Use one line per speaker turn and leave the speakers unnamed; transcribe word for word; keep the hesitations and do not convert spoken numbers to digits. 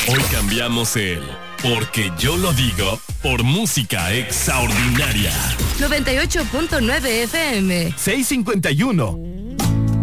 Hoy cambiamos el porque yo lo digo por música extraordinaria.
noventa y ocho punto nueve F M.
seiscientos cincuenta y uno